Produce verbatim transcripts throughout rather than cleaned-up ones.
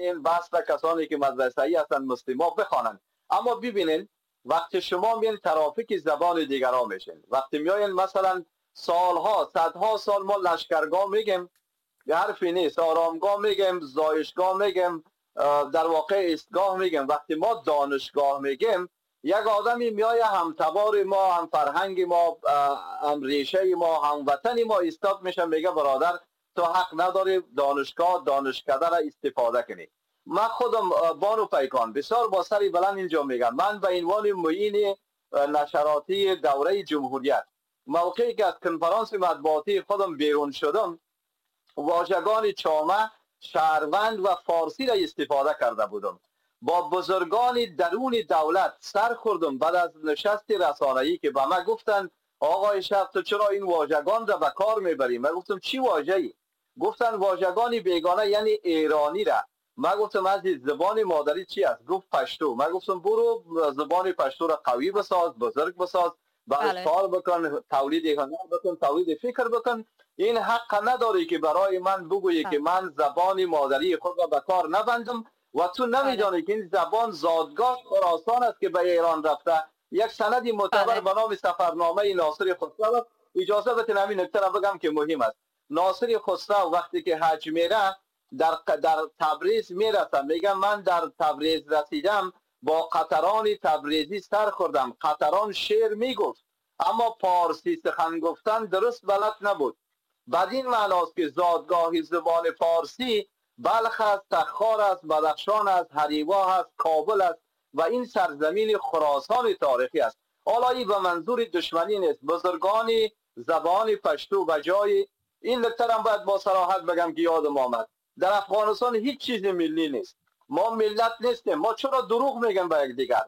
این بحث را کسانی که مدرسه‌ای هستند مسلمان بخوانند. اما ببینید وقتی شما میین ترافیک زبان دیگران میشین، وقتی میاین مثلا سالها صدها سال ما لشکرگاه میگیم، حرفی نیست، آرامگاه میگیم، زایشگاه میگیم، در واقع ایستگاه میگیم. وقتی ما دانشگاه میگیم یک آدمی میایه همتبار ما، هم فرهنگ ما، هم ریشه ما، هم وطن ما ایستاد میشه میگه برادر تو حق نداری دانشگاه دانشکده را استفاده کنی. من خودم بانو پیکان بسیار با سری بلند اینجا میگم، من به عنوان معین نشراتی دوره جمهوریت موقعی که از کنفرانس مطبوعاتی خودم بیرون شدم واژگان چامه، شهروند و فارسی را استفاده کرده بودم. با بزرگان درون دولت سر خوردم بعد از نشست رسانه‌ای که به من گفتن آقای شیخ تو چرا این واژگان را به کار میبری؟ من گفتم چی واژه‌ای؟ گفتن واژگان بیگانه یعنی ایرانی را. من گفتم عزیز زبان مادری چی است؟ گفت پشتو. من گفتم برو زبان پشتو را قوی بساز، بزرگ بساز، بعد کار بکن، تولید هنر بکن، تولید فکر بکن. این حق نداری که برای من بگویی که من زبان مادری خود را به کار نبندم و تو نمیدانی که این زبان زادگاه خراسان است که به ایران رفته. یک سندی معتبر به نام سفرنامه ناصر خسرو، اجازه بدین همین نکته را بگم که مهم است. ناصر خسرو وقتی که حج میره در در تبریز میرسه، میگه من در تبریز رسیدم با قطران تبریزی سر خوردم. قطران شعر میگفت اما پارسی سخن گفتن درست بلد نبود. بعد این معناست که زادگاه زبان فارسی بلخ است، تخار است، بدخشان است، هریوا است، کابل است و این سرزمین خراسان تاریخی است. حالا این به منظور دشمنی نیست. بزرگان زبان پشتو و جای این نکته هم باید با صراحت بگم که یادم آمد، در افغانستان هیچ چیز ملی نیست. ما ملت نیستیم. ما چرا دروغ میگیم به یک دیگر؟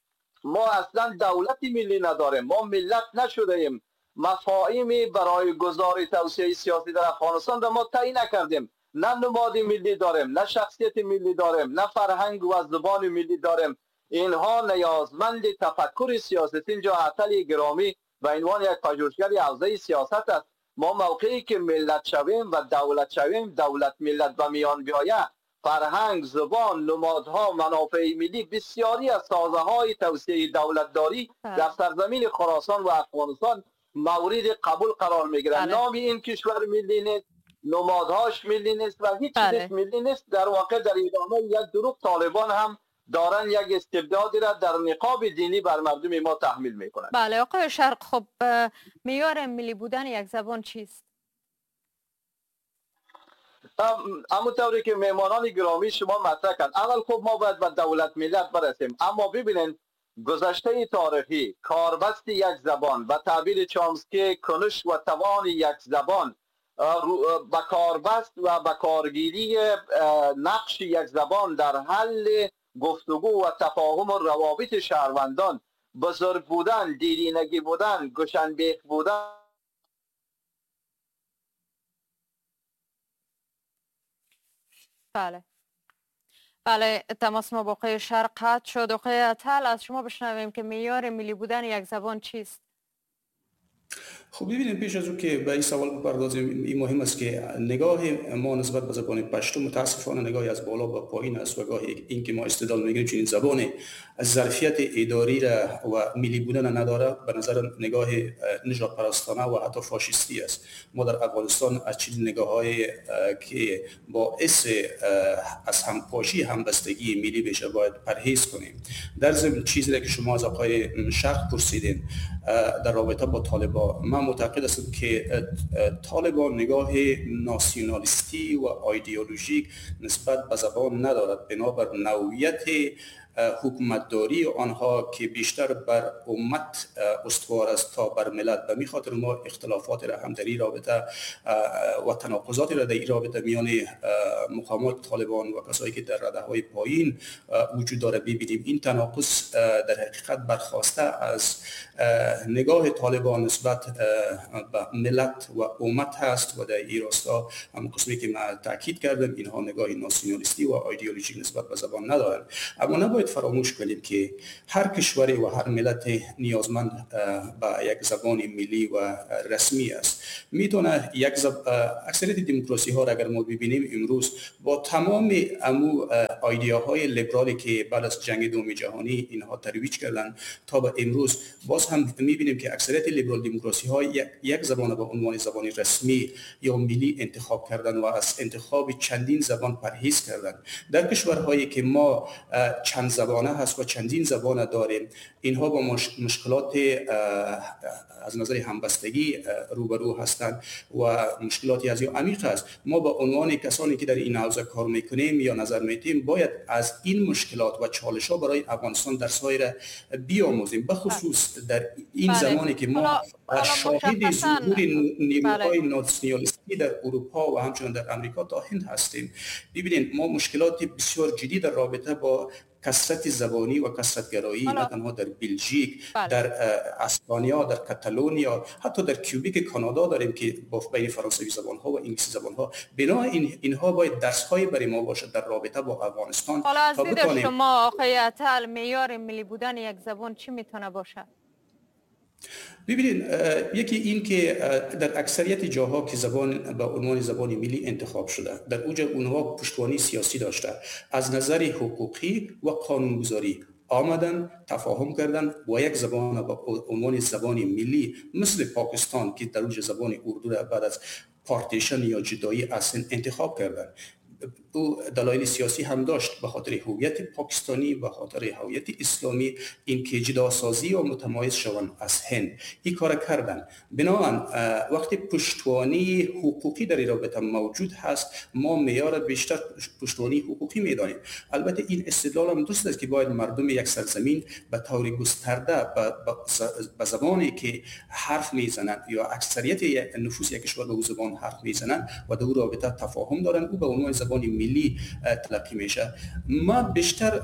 ما اصلا دولتی ملی نداریم، ما ملت نشده ایم. مفاهیمی برای گزار توسعه سیاسی در افغانستان را ما تعیین نکردیم. نه نماد ملی داریم، نه شخصیت ملی داریم، نه فرهنگ و زبان ملی داریم. اینها نیازمند تفکر سیاسی. اینجا عطل گرامی به عنوان یک پژوهشگر حوزه سیاست است. ما موقعی که ملت شویم و دولت شویم، دولت ملت به میان بیاید، فرهنگ، زبان، نمادها، منافع ملی، بسیاری از سازه‌های توسعه دولتداری در سرزمین خراسان و افغانستان مورد قبول قرار میگیرند. نام این کشور ملی نیست، نمادهاش ملی نیست و هیچ چیز ملی نیست. در واقع در ادامه یک دروغ طالبان هم دارن یک استبدادی را در نقاب دینی بر مردم ما تحمیل میکنند. بله آقای شرق، خب معیار ملی بودن یک زبان چیست؟ همونطوری که مهمانان گرامی شما مطرح کردند، اول خب ما باید به دولت ملت برسیم. اما ببینید گذشته تاریخی کاربست یک زبان و تعبیر چامسکی کنش و توان یک زبان به کاربست و به کارگیری نقش یک زبان در حل گفتگو و تفاهم و روابط شهروندان، بزرگ بودن، دیرینگی بودن، گشنبیخ بودن. بله بله تماس ما با آقای شرق قطع شد. آقای عطل از شما بشنویم که معیار ملی بودن یک زبان چیست؟ خب ببینید پیش از اون که به این سوال بپردازیم، این مهم است که نگاه ما نسبت به زبان پشتو متاسفانه نگاهی از بالا به پایین است و گاهی این که ما استدلال میگیریم چون این زبان ظرفیت اداری را و ملی بودن نداره، به نظر نگاه نژاد پرستانه و حتی فاشیستی است. ما در افغانستان از چیز نگاه‌های که باعث از همپاشی همبستگی ملی بشه باید پرهیز کنیم. در ضمن چیزی که شما از آقای شرق پرسیدین در رابطه با طالبان، من معتقد هستم که طالبان نگاه ناسیونالیستی و ایدئولوژیک نسبت به زبان ندارد، بنابر نوعیت حکومتداری آنها که بیشتر بر امت استوار است تا بر ملت. و می خاطر ما اختلافات را هم در این رابطه و تناقضاتی را در این رابطه میان مقامات طالبان و کسایی که در رده های پایین وجود داره ببینیم. این تناقض در حقیقت برخواسته از نگاه طالبان نسبت به ملت و امت هست و در این راستا هم قسمی که من تاکید کردم اینها نگاه ناسیونالیستی و ایدئولوژیک نسبت به زبان ندارند. اما نباید نباید فراموش کنیم که هر کشوری و هر ملت نیازمند به یک زبان ملی و رسمی است. میتونه یک زب... اکثریت دموکراسی ها را اگر ما ببینیم امروز با تمام امو ایدئاهای لیبرالی که بعد از جنگ دوم جهانی اینها ترویج کردن تا به امروز، باز هم میبینیم که اکثریت لیبرال دموکراسی ها یک, یک زبان به عنوان زبان رسمی یا ملی انتخاب کردن و از انتخاب چندین زبان پرهیز کردن. در کشورهایی که ما چند زبانه هست و چندین زبانه داریم، اینها با مش... مشکلات از نظر همبستگی روبرو هستند و مشکلاتی از یا عمیق است. ما با عنوان کسانی که در این حوزه کار میکنیم یا نظر میدیم باید از این مشکلات و چالش ها برای افغانستان در سایر بیاموزیم، بخصوص در این بله. زمانی که ما شاهد ظهور نیروهای ناسیونالیستی در اروپا و همچنین در امریکا تا هند هستیم. ببینید ما مشکلات بسیار جدی در رابطه با کثرت زبانی و کثرت گرایی نه تنها در بلژیک، بله. در اسپانیا، در کاتالونیا، حتی در کیوبیک کانادا داریم که با بین فرانسوی زبان ها و انگلیسی زبان ها. بنا این اینها باید درس های برای ما باشد در رابطه با افغانستان. حالا از دید بتانیم... شما آقای عطل معیار ملی بودن یک زبان چی میتونه باشه؟ ببینید یکی این که در اکثریت جاها که زبان با عنوان زبان ملی انتخاب شده، در اوج اونها پشتوانی سیاسی داشته، از نظر حقوقی و قانونگذاری آمدن تفاهم کردن با یک زبان با عنوان زبان ملی مثل پاکستان که در اوج زبان اردو را بعد از پارتیشن یا جدایی اصلا انتخاب کردن. او دلایل سیاسی هم داشت، به خاطر هویت پاکستانی، به خاطر هویت اسلامی، این که جداسازی و متمایز شوند از هند. این کار کردن. بنابراین وقتی پشتوانی حقوقی در این رابطه موجود هست، ما معیار بیشتر پشتوانی حقوقی میدانیم. البته این استدلال هم درست است که باید مردم یک سرزمین به طور گسترده به زبانی که حرف میزنند یا اکثریت نفوس یک کشور به اون زبان حرف میزنند و در اون رابطه تفاهم دارن، او به عنوان زبان ملی تلقی میشه. ما بیشتر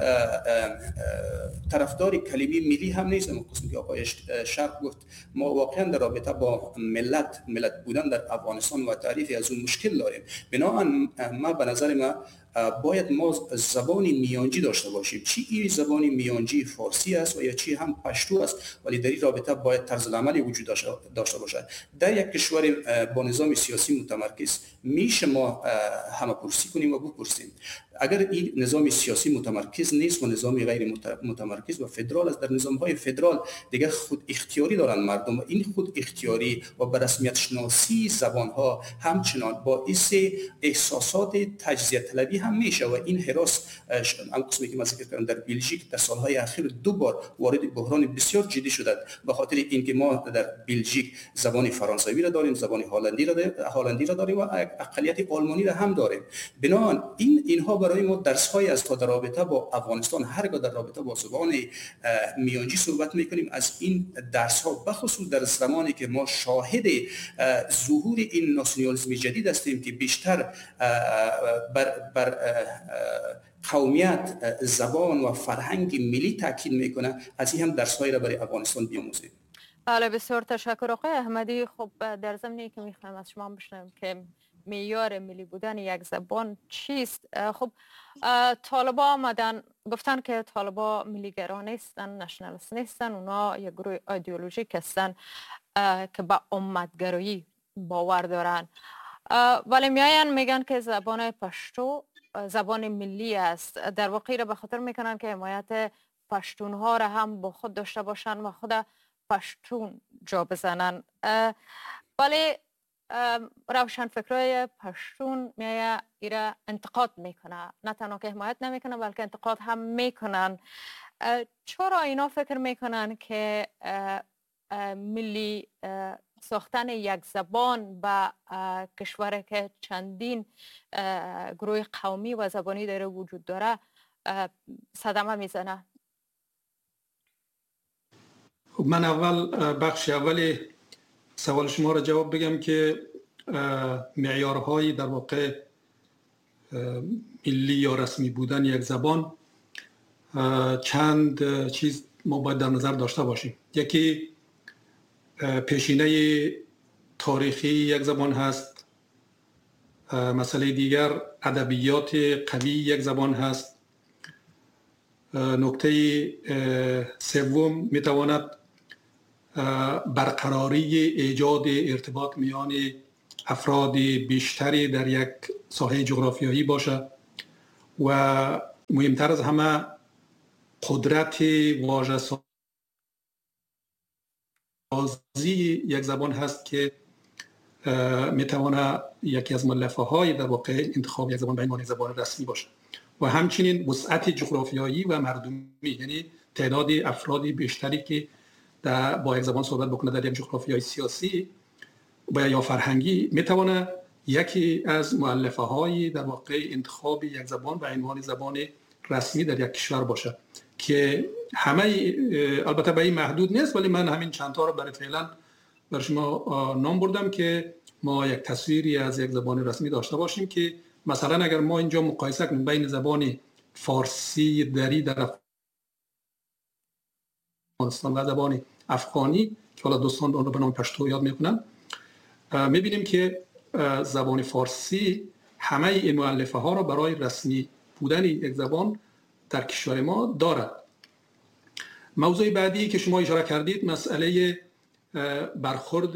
طرفدار کلمه ملی هم نیستم. قسمی که آقای شرق گفت، ما واقعا در رابطه با ملت ملت بودن در افغانستان و تعریفی از اون مشکل داریم. بنابراین ما به نظر ما باید ما زبانی میانجی داشته باشیم. چی این زبانی میانجی فارسی است و یا چی هم پشتو است، ولی در این رابطه باید طرز عملی وجود داشته باشد. در یک کشور با نظام سیاسی متمرکز میشه ما همه پرسی کنیم و بپرسیم. اگر این نظام سیاسی متمرکز نیست و نظامی غیر متمرکز و فدرال است، در نظام‌های فدرال دیگر خود اختیاری دارن مردم و این خود اختیاری و به رسمیت شناسی زبان‌ها همچنان باعث احساسات تجزیه طلبی هم میشه و این هراس هم قسمی که من ذکر کردم در بلژیک در سالهای اخیر دو بار وارد بحران بسیار جدی شده به خاطر اینکه ما در بلژیک زبان فرانسوی را داریم، زبان هلندی را داریم، هلندی را داریم و اقلیت آلمانی را هم داریم. بنابراین این اینها برای ما درس‌های از تا در رابطه با افغانستان هرگاه در رابطه با زبان میانجی صحبت میکنیم از این درس‌ها، بخصوص در زمانی که ما شاهد ظهور این ناسیونالیسم جدید هستیم که بیشتر بر, بر قومیت، زبان و فرهنگ ملی تاکید میکنه. از این هم درس‌هایی را برای افغانستان بیاموزیم. بله بسیار تشکر آقای احمدی. خب در ضمنی که میخوایم از شما بشنویم که معیار ملی بودن یک زبان چیست؟ خب طالبا آمدن گفتن که طالبا ملیگرا نیستن، نشنالیست نیستن، اونا یک گروه ایدئولوژیک هستن که با امتگرایی باور دارن، ولی میاین میگن که زبان پشتو زبان ملی است. در واقع را به خاطر میکنن که حمایت پشتون ها را هم با خود داشته باشن و خود پشتون جا بزنن. ولی روشن فکرای پشتون میایه ایره انتقاد میکنه، نه تنها که حمایت نمیکنه بلکه انتقاد هم میکنن. چرا اینا فکر میکنن که ملی ساختن یک زبان به کشوری که چندین گروه قومی و زبانی داره وجود داره صدمه میزنه؟ من اول بخش اولی سوال شما را جواب بگم که معیارهای در واقع ملی یا رسمی بودن یک زبان چند چیز ما باید در نظر داشته باشیم. یکی پیشینه تاریخی یک زبان هست، مسئله دیگر ادبیات قوی یک زبان هست، نکته سوم میتواند برقراری ایجاد ارتباط میان افراد بیشتری در یک ساحه جغرافیایی باشه و مهمتر از همه قدرت واژه سازی یک زبان هست که میتواند یکی از ملفه های در واقع انتخاب یک زبان به عنوان زبان رسمی باشه و همچنین وسعت جغرافیایی و مردمی، یعنی تعداد افراد بیشتری که در با یک زبان صحبت بکنه در یک جغرافیای سیاسی و یا فرهنگی میتونه یکی از مؤلفه های در واقع انتخاب یک زبان به عنوان زبان رسمی در یک کشور باشه که همه البته به این محدود نیست، ولی من همین چند تا رو برای فعلا برای شما نام بردم که ما یک تصویری از یک زبان رسمی داشته باشیم که مثلا اگر ما اینجا مقایسه کنیم بین زبان فارسی دری در افغانستان و زبان افغانی که حالا دوستان اون رو به نام پشتو یاد میکنن، میبینیم که زبان فارسی همه این مؤلفه ها را برای رسمی بودن یک زبان در کشور ما دارد. موضوع بعدی که شما اشاره کردید مسئله برخورد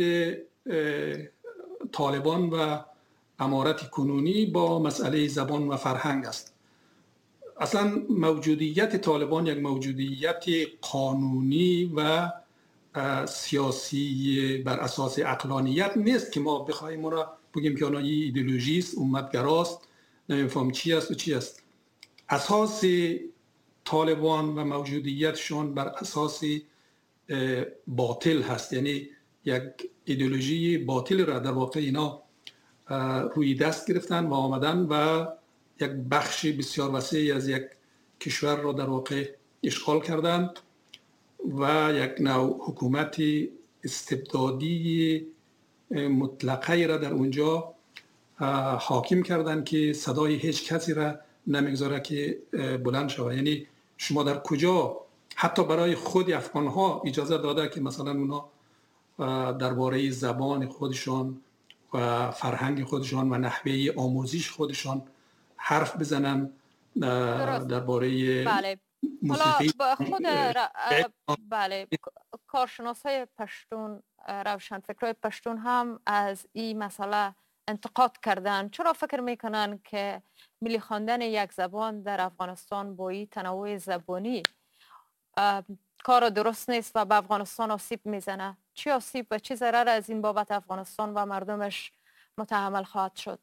طالبان و امارت کنونی با مسئله زبان و فرهنگ است. اصلا موجودیت طالبان یک موجودیت قانونی و سیاسی بر اساس عقلانیت نیست که ما بخوایم اون را بگیم که آنها ایدئولوژی است، امتگراست، نمیفهم چی است و چی است. اساس طالبان و موجودیتشون بر اساس باطل هست، یعنی یک ایدئولوژی باطل را در واقع اینا روی دست گرفتن و آمدن و یک بخش بسیار وسیعی از یک کشور را در واقع اشغال کردن و یک نوع حکومت استبدادی مطلقه را در اونجا حاکم کردن که صدای هیچ کسی را نمیگذاره که بلند شود. یعنی شما در کجا حتی برای خود افغان ها اجازه داده که مثلا اونا درباره زبان خودشان و فرهنگ خودشان و نحوه آموزش خودشان حرف بزنن درباره بله. موسیقی. حالا خود را... بله کارشناسای پشتون، روشنفکرای پشتون هم از این مسئله انتقاد کردن. چرا فکر میکنن که ملی خواندن یک زبان در افغانستان با این تنوع زبانی کار درست نیست و به افغانستان آسیب میزنه؟ چی آسیب و چی ضرر از این بابت افغانستان و مردمش متحمل خواهد شد؟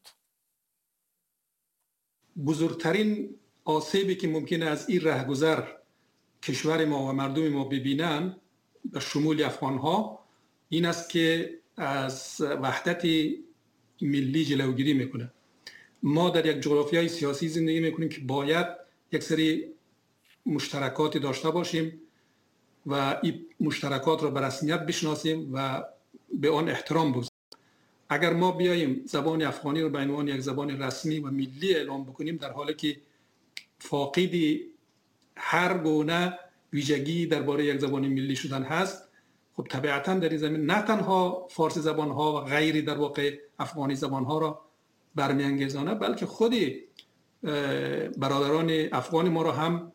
بزرگترین آسیبی که ممکنه از این رهگذر کشور ما و مردم ما ببینن به شمول افغان ها این است که از وحدت ملی جلوگیری میکنه. ما در یک جغرافیای سیاسی زندگی میکنیم که باید یک سری مشترکاتی داشته باشیم و این مشترکات را به رسمیت بشناسیم و به آن احترام بگذاریم. اگر ما بیاییم زبان افغانی رو به عنوان یک زبان رسمی و ملی اعلام بکنیم در حالی که فاقد هر گونه ویژگی درباره یک زبان ملی شدن هست، خب طبیعتاً در این زمین نه تنها فارسی زبان ها و غیری در واقع افغانی زبان ها را برمیانگیزانه، بلکه خود برادران افغان ما را هم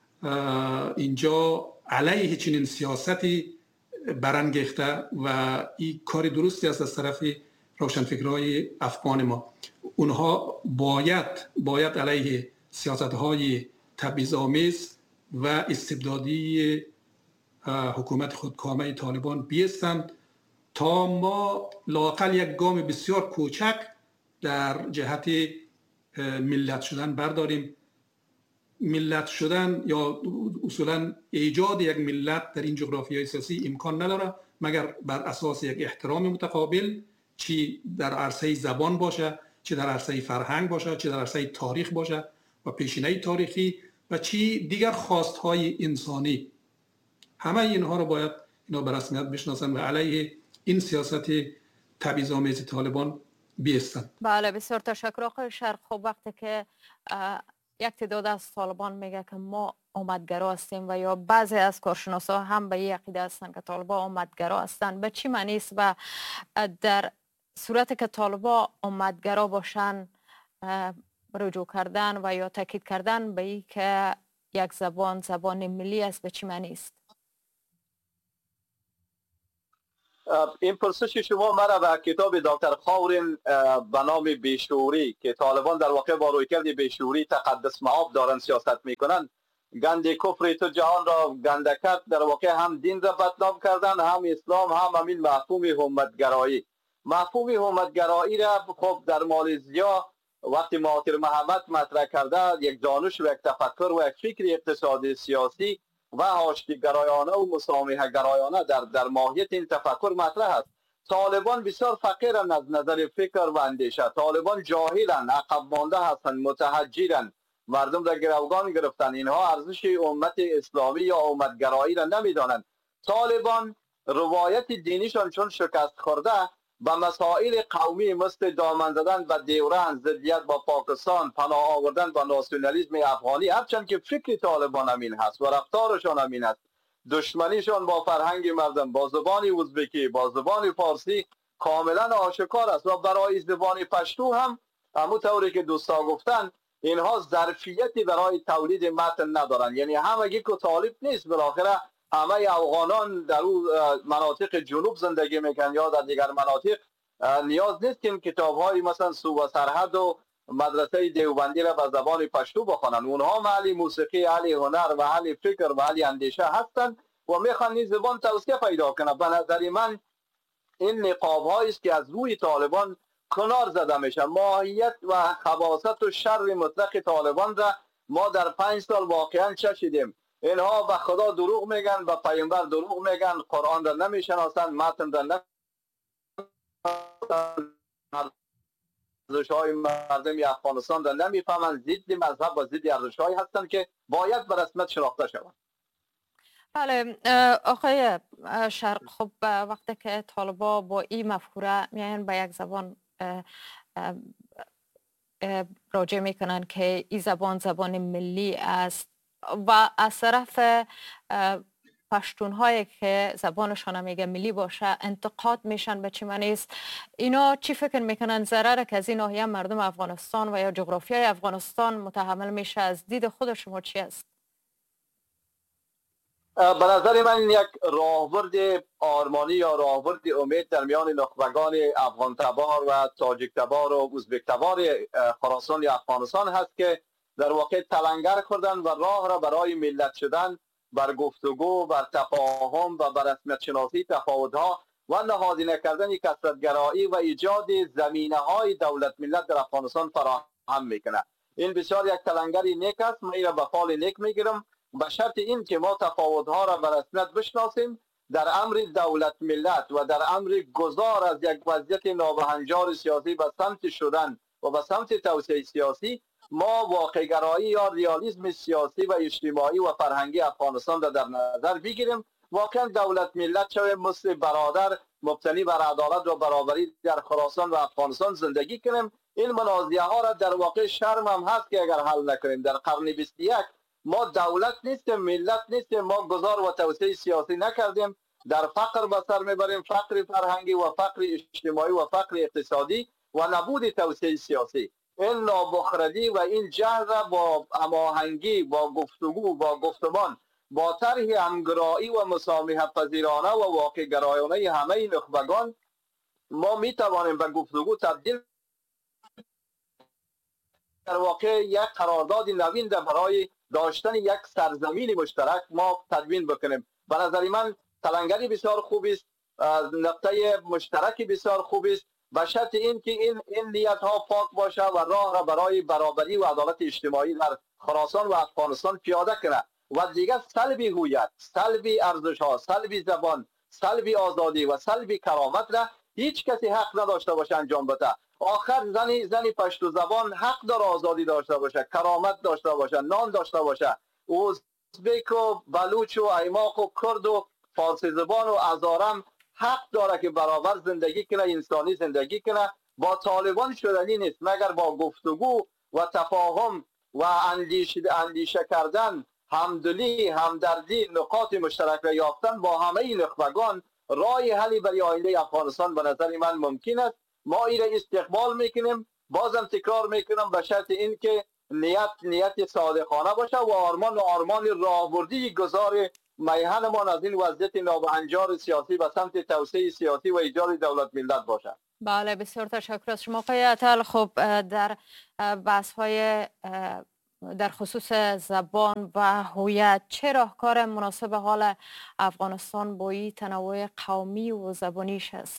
اینجا علیه چنین سیاستی برانگیخته و این کار درستی است از طرف روشنفکرای افغان ما. اونها باید باید علیه سیاست‌های تبعیض‌آمیز و استبدادی حکومت خودکامه طالبان بیستند تا ما لااقل یک گام بسیار کوچک در جهت ملت شدن برداریم. ملت شدن یا اصولا ایجاد یک ملت در این جغرافیای سیاسی امکان نداره مگر بر اساس یک احترام متقابل، چی در عرصه زبان باشه، چی در عرصه فرهنگ باشه، چی در عرصه تاریخ باشه و پیشینه تاریخی و چی دیگر خواستهای انسانی. همه اینها رو باید اینا به رسمیت بشناسن و علیه این سیاست تبعیض‌آمیز طالبان بیستن. بله بسیار تشکر آقای شرق. خب وقتی که یک تعداد از طالبان میگه که ما آمدگرا هستیم و یا بعضی از کارشناسا هم به این عقیده هستن که طالبان آمدگرا هستن، به چی معنی است و در صورتی که طالبان آمدگرا باشن رجوع کردن و یا تاکید کردن به این که یک زبان زبان ملی است به چه معنی است؟ این پرسش شما مرا به کتاب دکتر خاورین به نام بیشعوری که طالبان در واقع با رویکرد بیشعوری تقدس مآب دارن سیاست میکنن، گند کفر تو جهان را گندکت، در واقع هم دین را بدنام کردن، هم اسلام، هم همین مفهوم امتگرایی. مفهوم امتگرایی را خب در مالزیا وقتی مهاتیر محمد مطرح کرده، یک دانش و یک تفکر و یک فکر اقتصادی سیاسی و آشتیگرایانه و مسامحه گرایانه در در ماهیت این تفکر مطرح است. طالبان بسیار فقیرند از نظر فکر و اندیشه، طالبان جاهلند، عقب مانده هستند، متحجرند، مردم را گروگان گرفتن، اینها ارزش امت اسلامی یا امتگرایی را نمیدانند. طالبان روایت دینیشان چون شکست خورده به مسائل قومی مثل دامن زدن به دیورند، ضدیت با پاکستان، پناه آوردن با ناسیونالیسم افغانی، هرچند که فکر طالبان امین هست و رفتارشان امین است، دشمنیشان با فرهنگ مردم، با زبان ازبکی، با زبان فارسی کاملا آشکار است. و برای زبان پشتو هم همونطوری که دوستا گفتن، اینها ظرفیتی برای تولید متن ندارن. یعنی همگی که طالب نیست، بالاخره همه افغانان در اون مناطق جنوب زندگی میکنن یا در دیگر مناطق، نیاز نیست که کتاب های مثلا صوب و سرحد و مدرسه دیوبندی را به زبان پشتو بخونن. اونها اهل موسیقی، اهل هنر و اهل فکر و اهل اندیشه هستند و میخوان این زبان توسعه پیدا کنه. به نظر من این نقاب هایی است که از روی طالبان کنار زده میشه. ماهیت و خباثت و شر مطلق طالبان را ما در پنج سال واقعا چشیدیم. اینها به خدا دروغ میگن، به پیامبر دروغ میگن، قرآن را نمیشناسند، متن را نمیشناسند، ارزش‌های مردم افغانستان را نمیفهمند، ضد مذهب و ضد ارزش‌هایی هستند که باید به رسمیت شناخته شوند. بله آقای شرق، خب وقتی که طالبا با این مفکوره میاین به یک زبان راجع میکنن که این زبان زبان ملی است و از طرف پشتون هایی که زبانشان میگه ملی باشه انتقاد میشن، به چه معنی است؟ اینا چی فکر میکنن ضرر که از این ناحیه مردم افغانستان و یا جغرافیای افغانستان متحمل میشه؟ از دید خود شما چی است؟ به نظر من یک راهبرد آرمانی یا راهبرد امید در میان نخبگان افغان تبار و تاجیک تبار و ازبک تبار خراسان یا افغانستان هست که در واقع تلنگر کردن و راه را برای ملت شدن بر گفتگو، بر تفاهم و بر رسمیت شناسی تفاوت‌ها و نهادینه کردن کثرت‌گرایی و ایجاد زمینه‌های دولت ملت در افغانستان فراهم میکنه. این بسیار یک تلنگری نیک است، من این را به فال نیک میگیرم، به شرط این که ما تفاوت‌ها را به رسمیت بشناسیم. در امر دولت ملت و در امر گذار از یک وضعیت نابهنجار سیاسی به سمت شدن و به سمت توسعه سیاسی، ما واقع‌گرایی یا ریالیسم سیاسی و اجتماعی و فرهنگی افغانستان را در نظر بگیریم. واقعا دولت ملت شویم، مثل برادر مبتنی بر عدالت و برابری در خراسان و افغانستان زندگی کنیم. این منازعه ها را در واقع شرم هم هست که اگر حل نکنیم. در قرن بیست و یک ما دولت نیستیم، ملت نیستیم، ما گذار و توسعه سیاسی نکردیم، در فقر به سر میبریم، فقر فرهنگی و فقر اجتماعی و فقر اقتصادی و نبود توسعه سیاسی. این نابخردی و این جهل را با هماهنگی، با گفتگو، با گفتمان، با طرح همگرایی و مسامحه پذیرانه و واقع گرایانه همه نخبگان ما می توانیم به گفتگو تبدیل در واقع یک قرارداد نوین برای داشتن یک سرزمین مشترک ما تدوین بکنیم. به نظر من تلنگری بسیار خوب است، نقطه مشترکی بسیار خوب است، به شرط این که این این نیت ها پاک باشه و راه را برای برابری و عدالت اجتماعی در خراسان و افغانستان پیاده کنه و دیگر سلبی هویت، سلبی ارزش ها، سلبی زبان، سلبی آزادی و سلبی کرامت را هیچ کسی حق نداشته باشه انجام بده. آخر زنی زنی پشتو زبان حق داره آزادی داشته باشه، کرامت داشته باشه، نان داشته باشه. ازبک و بلوچ و ایماق و کرد و فارسی زبان و هزارم حق داره که برابر زندگی کنه، انسانی زندگی کنه. با طالبان شدنی نیست مگر با گفتگو و تفاهم و اندیشه اندیشه کردن، همدلی، همدردی، نقاط مشترک را یافتن با همه نخبگان راه حلی برای آینده افغانستان به نظر من ممکن است. ما این را استقبال میکنیم. بازم تکرار میکنم به شرط این که نیت نیت صادقانه باشه و آرمان آرمان راهبردی گذار میهنمان از این وضعیت نابهنجار سیاسی به سمت توسعه سیاسی و ایجاد دولت ملت باشه. بله بسیار تشکر از شما آقای عطل. خب در بحث های در خصوص زبان و هویت چه راهکار مناسب حال افغانستان با این تنوع قومی و زبانیش است؟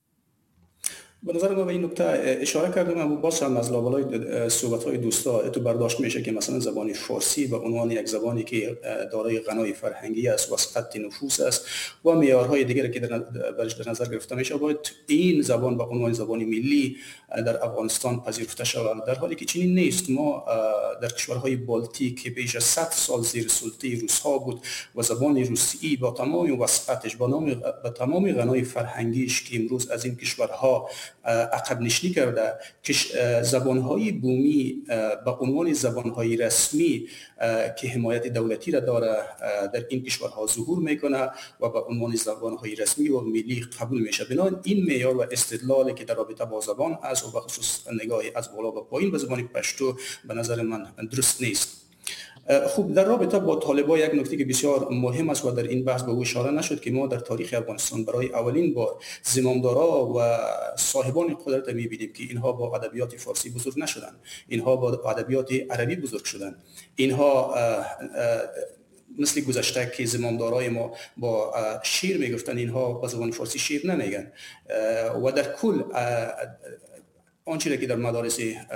به نظر ما به این نکته اشاره کردم، اما باز هم از لابلای صحبت‌های دوستا تو برداشت میشه که مثلا زبان فارسی به عنوان یک زبانی که دارای غنای فرهنگی است و وسعت نفوس است و معیارهای دیگری که در برش در نظر گرفته میشه باید این زبان به عنوان زبان ملی در افغانستان پذیرفته شود، در حالی که چنین نیست. ما در کشورهای بالتیک که بیش از صد سال زیر سلطه روس‌ها بود و زبان روسی با تمام وسعتش با نام با تمام غنای فرهنگیش که امروز از این کشورها عقب نشینی کرده، که زبانهای بومی به عنوان زبانهای رسمی که حمایت دولتی را داره در این کشورها ظهور میکنه و به عنوان زبانهای رسمی و ملی قبول میشه. بنابراین این معیار و استدلالی که در رابطه با زبان است و به خصوص نگاهی از بالا به پایین به زبان پشتو به نظر من درست نیست. خوب، در رابطه با طالبان یک نکته که بسیار مهم است و در این بحث به او اشاره نشد که ما در تاریخ افغانستان برای اولین بار زمامدارا و صاحبان قدرت می‌بینیم که اینها با ادبیات فارسی بزرگ نشدند، اینها با ادبیات عربی بزرگ شدند. اینها مثل گذشته که زمامدارای ما با شعر میگفتن، اینها با زبان فارسی شعر نمیگن و در کل آنچه که در مدارس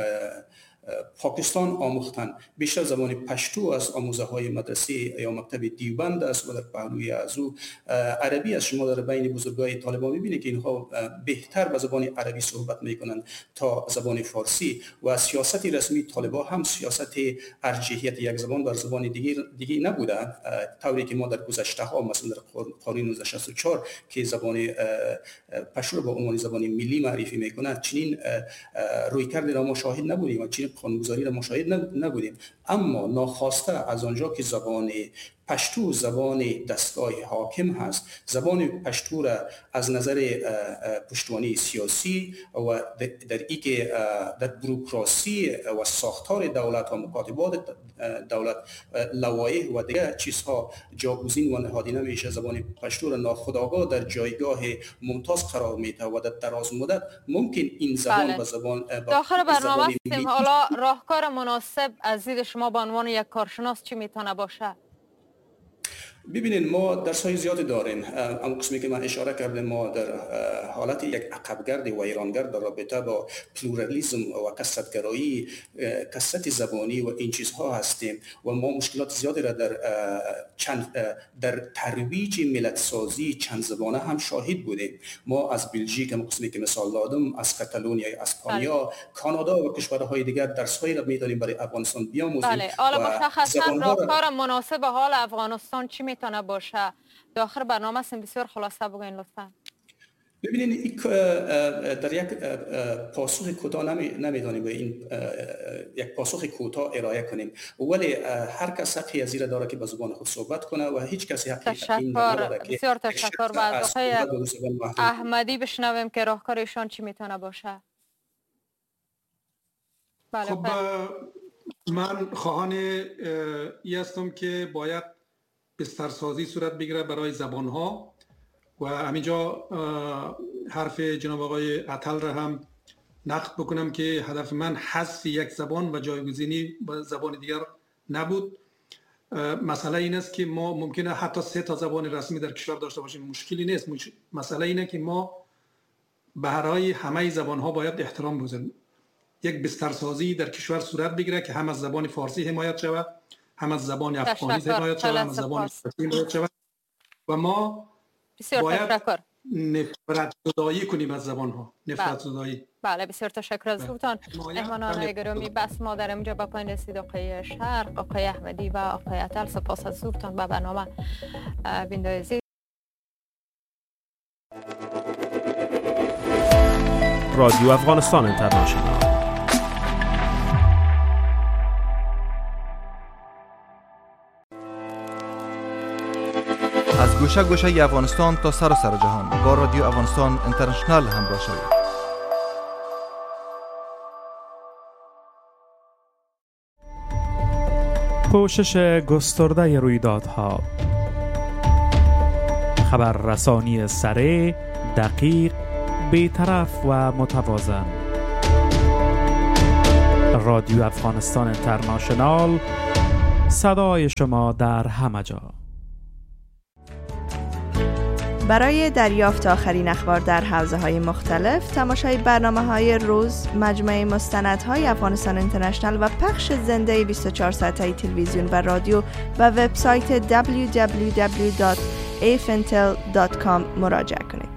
پاکستان آموختن بیشتر زبان پشتو از آموزه های مدرسه یا مکتب دیوبند است و در پهلوی از او عربی است. شما در بین بزرگای طالبان میبینید که اینها بهتر به زبان عربی صحبت میکنند تا زبان فارسی و سیاست رسمی طالبان هم سیاست ارجحیت یک زبان بر زبان دیگه دیگه نبوده، طوری که ما در گذشته ها مثلا در قانون نوزده شصت و چهار که زبان پشتو با عنوان زبان ملی معرفی میکنند چنین رویکردی را ما شاهد نبودیم و چنین قانونگذاری را مشاهد نبودیم. اما ناخواسته از آنجا که زبان پشتو زبان دستگاه حاکم هست، زبان پشتو را از نظر پشتوانی سیاسی و در ای که در بروکراسی و ساختار دولت و مکاتبات دولت لوایح و دیگر چیزها جاگزین و نهادی نمیشه، زبان پشتو را ناخودآگاه در جایگاه ممتاز قرار میده و در دراز مدت ممکن این زبان بله. به زبان داخل برنامه هستیم. حالا راهکار مناسب از دید شما به عنوان یک کارشناس چی میتونه باشه؟ ببینید، ما درس‌های زیادی داریم، اما قسمی که من اشاره کردم ما در حالت یک عقبگرد و ایرانگرد در رابطه با پلورالیسم و کثرت‌گرایی، کثرت زبانی و این چیزها هستیم و ما مشکلات زیادی را در چند در ترویج ملت سازی چند زبانه هم شاهد بودیم. ما از بلژیک هم قسمی که مثال دادم، از کاتالونیا، اسپانیا، کانادا و کشورهای دیگر درس‌هایی را می‌داریم برای افغانستان بیاموزیم. بله، حالا مشخصاً راهکار مناسب حال افغانستان چی میتونه باشه؟ داخل برنامه هستیم، بسیار خلاصه بگوین لطفاً. ببینید، در یک پاسخ کوتاه نمیدانیم به این یک پاسخ کوتاه ارائه کنیم، ولی هر کس حقی از این داره که به زبان خود صحبت کنه و هیچ کسی حقی این نداره که بسیار تشکر. و از آقای احمدی بشنویم که راهکارشان چی میتونه باشه. بله. خب من خواهان ای هستم که باید بسترسازی صورت بگیره برای زبانها و همینجا حرف جناب آقای عطل را هم نقد بکنم که هدف من حذف یک زبان و جایگزینی با زبان دیگر نبود. مسئله این است که ما ممکنه حتی سه تا زبان رسمی در کشور داشته باشیم، مشکلی نیست. مسئله اینه که ما برای همه زبانها باید احترام بگذاریم. یک بسترسازی در کشور صورت بگیره که هم از زبان فارسی حمایت شود، هم از زبان افغانی حمایت شود، هم از زبان فارسی حمایت شود و ما باید نفرت زدایی کنیم از زبان ها. نفرت زدایی. بله، بسیار تشکر از حضورتان. مهمانان گرامی، بس ما در اینجا به پایان رسید. آقای شرق، آقای احمدی و آقای عطل، سپاس از حضورتان به برنامه بین‌دازی. رادیو افغانستان اینترنشنال. از گوشه گوشه افغانستان تا سراسر جهان با رادیو افغانستان اینترنشنال همراه شوید. پوشش گسترده رویدادها، خبررسانی سریع، دقیق، بی‌طرف و متوازن. رادیو افغانستان اینترنشنال، صدای شما در همه جا. برای دریافت آخرین اخبار در حوزه‌های مختلف، تماشای برنامه‌های روز، مجموعه مستندهای افغانستان اینترنشنال و پخش زنده بیست و چهار ساعته تلویزیون و رادیو و وبسایت دبلیو دبلیو دبلیو دات ای اف ان تی ال دات کام مراجعه کنید.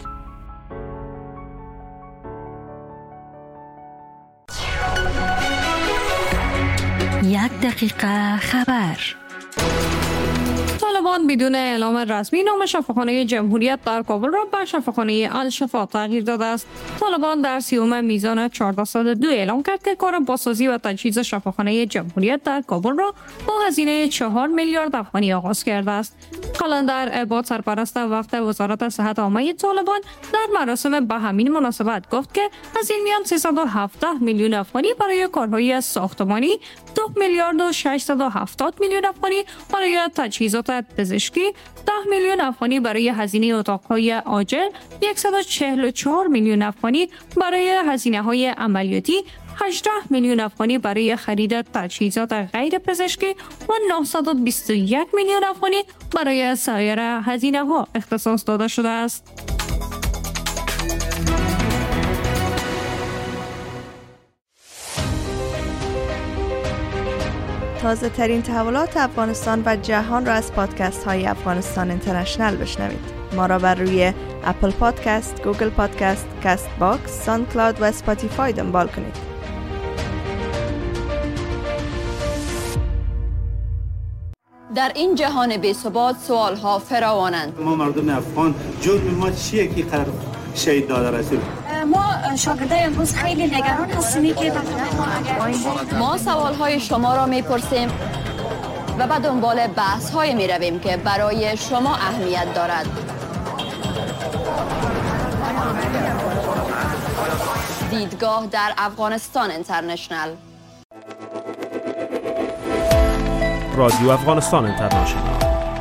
یک دقیقه خبر. طالبان بدون اعلام رسمی نام شفاخانه جمهوریت در کابل را به شفاخانه الشفا تغییر داده است. طالبان در سیوم میزان چهارده صد و دو اعلام کرد که کار بازسازی و تجهیز شفاخانه جمهوریت در کابل را با هزینه چهار میلیارد افغانی آغاز کرده است. قلندر عباد، سرپرست وقت وزارت صحت عامه طالبان، در مراسم به همین مناسبت گفت که از این میان سیصد و هفده میلیون افغانی برای کارهای ساختمانی، دو میلیارد و ششصد و هفتاد میلیون افغانی برای تجهیزات پزشکی، ده میلیون افغانی برای هزینه اتاقهای عاجل، صد و چهل و چهار میلیون افغانی برای هزینه‌های عملیاتی، هجده میلیون افغانی برای خرید تجهیزات غیر پزشکی و نهصد و بیست و یک میلیون افغانی برای سایر هزینه‌ها اختصاص داده شده است. تازه ترین تحولات افغانستان و جهان را از پادکست های افغانستان اینترنشنال بشنوید. ما را بر روی اپل پادکست، گوگل پادکست، کست باکس، ساوند کلاود و اسپاتیفای دنبال کنید. در این جهان بی‌ثبات سوالها فراوانند. ما مردم افغان جرم ما چیه که قرار شهید داده رسول؟ ما شاگردای امروز خیلی نگران هستیم که ما سوالهای شما را میپرسیم و به دنبال بحث های می رویم که برای شما اهمیت دارد. دیدگاه در افغانستان اینترنشنال. رادیو افغانستان اینترنشنال